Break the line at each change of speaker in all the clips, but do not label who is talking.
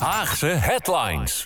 Haagse Headlines.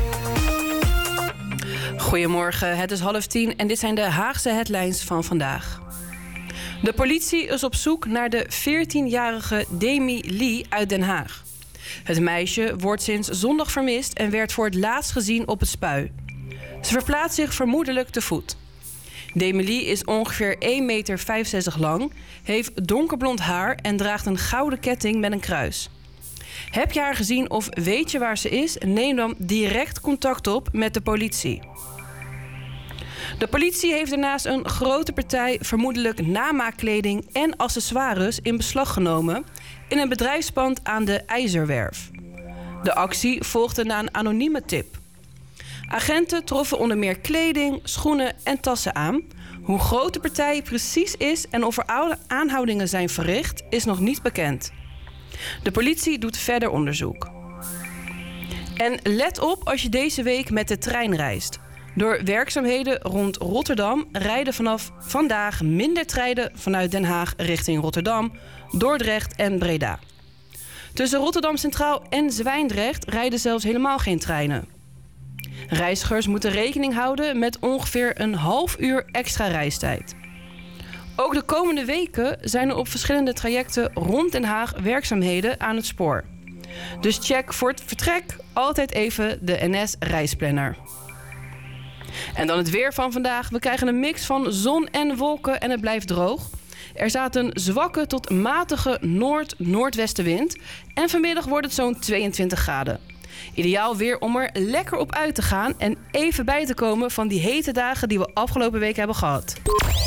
Goedemorgen, het is 9:30 en dit zijn de Haagse headlines van vandaag. De politie is op zoek naar de 14-jarige Demi Lee uit Den Haag. Het meisje wordt sinds zondag vermist en werd voor het laatst gezien op het Spui. Ze verplaatst zich vermoedelijk te voet. Demi Lee is ongeveer 1,65 meter lang, heeft donkerblond haar en draagt een gouden ketting met een kruis. Heb je haar gezien of weet je waar ze is? Neem dan direct contact op met de politie. De politie heeft daarnaast een grote partij vermoedelijk namaakkleding en accessoires in beslag genomen in een bedrijfspand aan de IJzerwerf. De actie volgde na een anonieme tip. Agenten troffen onder meer kleding, schoenen en tassen aan. Hoe groot de partij precies is en of er aanhoudingen zijn verricht, is nog niet bekend. De politie doet verder onderzoek. En let op als je deze week met de trein reist. Door werkzaamheden rond Rotterdam rijden vanaf vandaag minder treinen vanuit Den Haag richting Rotterdam, Dordrecht en Breda. Tussen Rotterdam Centraal en Zwijndrecht rijden zelfs helemaal geen treinen. Reizigers moeten rekening houden met ongeveer een half uur extra reistijd. Ook de komende weken zijn er op verschillende trajecten rond Den Haag werkzaamheden aan het spoor. Dus check voor het vertrek altijd even de NS-reisplanner. En dan het weer van vandaag. We krijgen een mix van zon en wolken en het blijft droog. Er staat een zwakke tot matige noord-noordwestenwind. En vanmiddag wordt het zo'n 22 graden. Ideaal weer om er lekker op uit te gaan en even bij te komen van die hete dagen die we afgelopen week hebben gehad.